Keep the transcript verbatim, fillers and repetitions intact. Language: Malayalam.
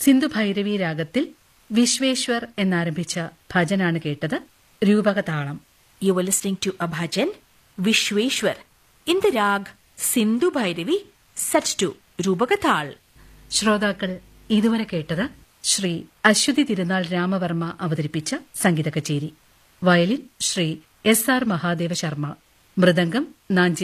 സിന്ധു ഭൈരവി രാഗത്തിൽ വിശ്വേശ്വർ എന്നാരംഭിച്ച ഭജനാണ് കേട്ടത്. രൂപകതാളം. You were listening to a bhajan, Vishweshwar, in the rag Sindhu Bhairavi, set to Rupakathal. ശ്രോതാക്കൾ ഇതുവരെ കേട്ടത് ശ്രീ അശ്വതി തിരുനാൾ രാമവർമ്മ അവതരിപ്പിച്ച സംഗീത കച്ചേരി. Violin Shri S R Mahadeva Sharma. Mridangam Nanjil